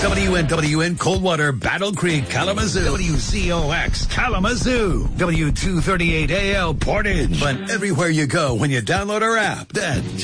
WNWN Coldwater, Battle Creek, Kalamazoo. WCOX, Kalamazoo. W238AL Portage. But everywhere you go when you download our app, that